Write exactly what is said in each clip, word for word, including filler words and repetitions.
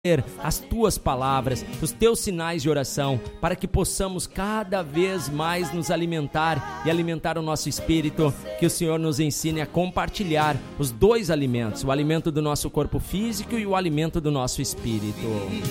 as tuas palavras, os teus sinais de oração, para que possamos cada vez mais nos alimentar e alimentar o nosso espírito, que o Senhor nos ensine a compartilhar os dois alimentos, o alimento do nosso corpo físico e o alimento do nosso espírito.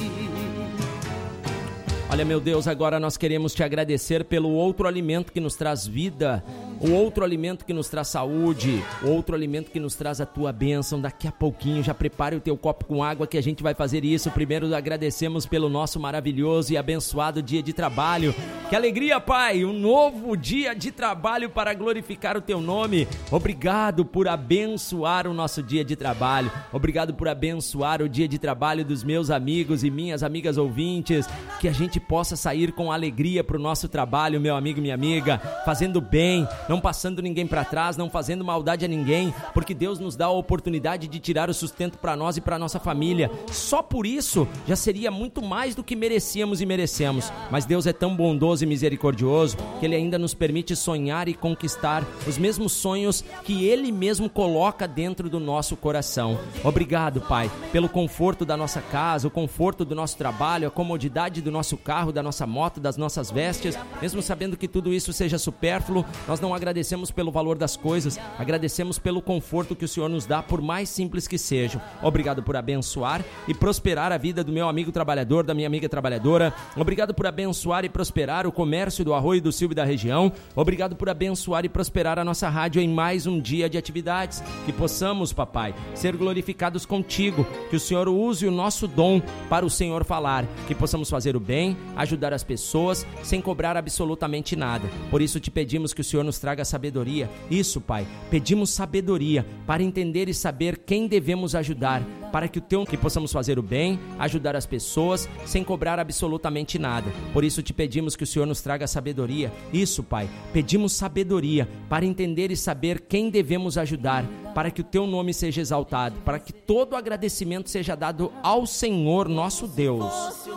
Olha, meu Deus, agora nós queremos te agradecer pelo outro alimento que nos traz vida, o outro alimento que nos traz saúde, o outro alimento que nos traz a tua bênção. Daqui a pouquinho, já prepare o teu copo com água que a gente vai fazer isso. Primeiro, agradecemos pelo nosso maravilhoso e abençoado dia de trabalho. Que alegria, Pai, um novo dia de trabalho para glorificar o teu nome. Obrigado por abençoar o nosso dia de trabalho. Obrigado por abençoar o dia de trabalho dos meus amigos e minhas amigas ouvintes. Que a gente possa sair com alegria para o nosso trabalho, meu amigo e minha amiga, fazendo bem, não passando ninguém para trás, não fazendo maldade a ninguém, porque Deus nos dá a oportunidade de tirar o sustento para nós e para nossa família. Só por isso já seria muito mais do que merecíamos e merecemos. Mas Deus é tão bondoso e misericordioso que Ele ainda nos permite sonhar e conquistar os mesmos sonhos que Ele mesmo coloca dentro do nosso coração. Obrigado, Pai, pelo conforto da nossa casa, o conforto do nosso trabalho, a comodidade do nosso carro, da nossa moto, das nossas vestes. Mesmo sabendo que tudo isso seja supérfluo, nós não agradecemos pelo valor das coisas, agradecemos pelo conforto que o Senhor nos dá, por mais simples que sejam. Obrigado por abençoar e prosperar a vida do meu amigo trabalhador, da minha amiga trabalhadora. Obrigado por abençoar e prosperar o comércio do Arroio do Silva e da região. Obrigado por abençoar e prosperar a nossa rádio em mais um dia de atividades. Que possamos, papai, ser glorificados contigo, que o Senhor use o nosso dom para o Senhor falar, que possamos fazer o bem, ajudar as pessoas sem cobrar absolutamente nada. Por isso te pedimos que o Senhor nos traga sabedoria. Isso, Pai, pedimos sabedoria para entender e saber quem devemos ajudar, para que o teu que possamos fazer o bem, ajudar as pessoas sem cobrar absolutamente nada. Por isso te pedimos que o Senhor nos traga sabedoria. Isso, Pai, pedimos sabedoria para entender e saber quem devemos ajudar, para que o teu nome seja exaltado, para que todo agradecimento seja dado ao Senhor nosso Deus.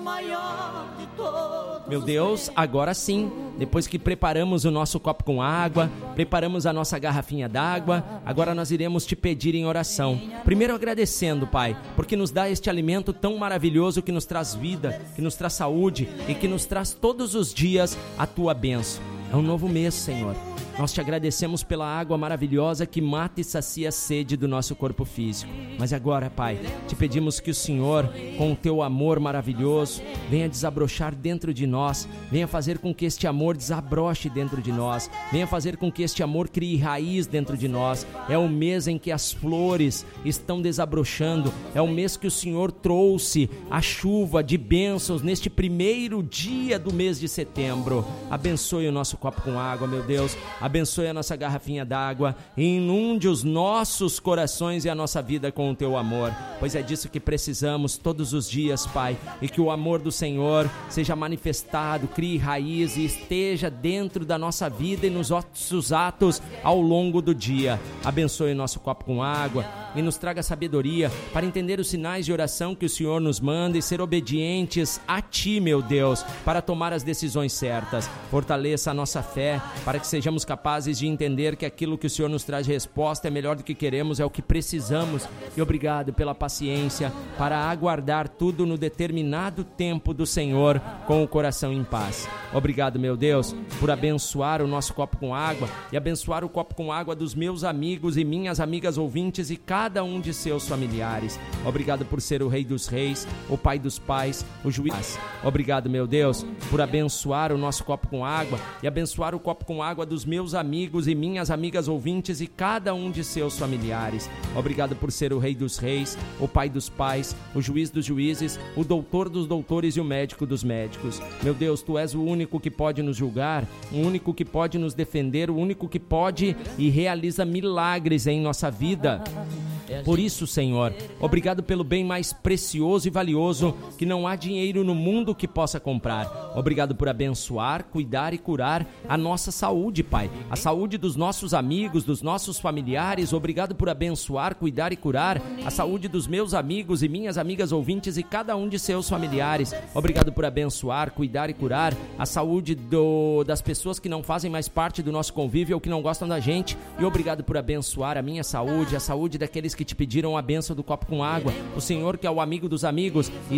Meu Deus, agora sim, depois que preparamos o nosso copo com água, preparamos a nossa garrafinha d'água, agora nós iremos te pedir em oração. Primeiro agradecendo, Pai, porque nos dá este alimento tão maravilhoso que nos traz vida, que nos traz saúde e que nos traz todos os dias a tua bênção. É um novo mês, Senhor. Nós te agradecemos pela água maravilhosa que mata e sacia a sede do nosso corpo físico. Mas agora, Pai, te pedimos que o Senhor, com o teu amor maravilhoso, venha desabrochar dentro de nós, venha fazer com que este amor desabroche dentro de nós, venha fazer com que este amor crie raiz dentro de nós. É o mês em que as flores estão desabrochando, é o mês que o Senhor trouxe a chuva de bênçãos neste primeiro dia do mês de setembro. Abençoe o nosso copo com água, meu Deus. Abençoe a nossa garrafinha d'água e inunde os nossos corações e a nossa vida com o teu amor, pois é disso que precisamos todos os dias, Pai, e que o amor do Senhor seja manifestado, crie raiz e esteja dentro da nossa vida e nos nossos atos ao longo do dia. Abençoe o nosso copo com água e nos traga sabedoria para entender os sinais de oração que o Senhor nos manda e ser obedientes a Ti, meu Deus, para tomar as decisões certas. Fortaleça a nossa fé para que sejamos capazes de entender que aquilo que o Senhor nos traz de resposta é melhor do que queremos, é o que precisamos. E obrigado pela paciência para aguardar tudo no determinado tempo do Senhor com o coração em paz. Obrigado, meu Deus, por abençoar o nosso copo com água e abençoar o copo com água dos meus amigos e minhas amigas ouvintes e cada um de seus familiares. Obrigado por ser o Rei dos Reis, o Pai dos Pais, o Juiz. Obrigado, meu Deus, por abençoar o nosso copo com água e abençoar o copo com água dos meus amigos e minhas amigas ouvintes e cada um de seus familiares. Obrigado por ser o Rei dos Reis, o Pai dos Pais, o Juiz dos Juízes, o Doutor dos Doutores e o Médico dos Médicos. Meu Deus, Tu és o único que pode nos julgar, o único que pode nos defender, o único que pode e realiza milagres em nossa vida. Por isso, Senhor, obrigado pelo bem mais precioso e valioso que não há dinheiro no mundo que possa comprar. Obrigado por abençoar, cuidar e curar a nossa saúde, Pai, a saúde dos nossos amigos, dos nossos familiares. Obrigado por abençoar, cuidar e curar a saúde dos meus amigos e minhas amigas ouvintes e cada um de seus familiares. Obrigado por abençoar, cuidar e curar a saúde do, das pessoas que não fazem mais parte do nosso convívio ou que não gostam da gente. E obrigado por abençoar a minha saúde, a saúde daqueles que te pediram a bênção do copo com água. O Senhor, que é o amigo dos amigos,